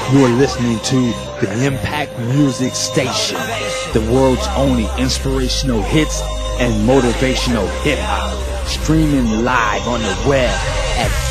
You are listening to the Impact Music Station, the world's only inspirational hits and motivational hip-hop, streaming live on the web at